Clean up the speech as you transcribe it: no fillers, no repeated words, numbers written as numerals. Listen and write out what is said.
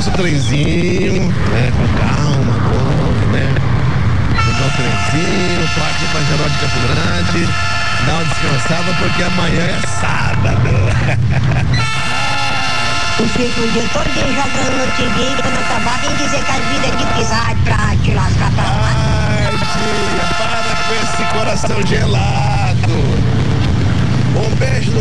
nosso trenzinho, né? Com calma, né? Pegar o trenzinho, partir pra Geral de Campo Grande, dar uma descansada porque amanhã é sábado. Tu fica o dia todo jogando no TV, quando acabar tem que dizer que a vida é de pisar pra te lascar pra lá. Ai, tia, para com esse coração gelado. Um beijo no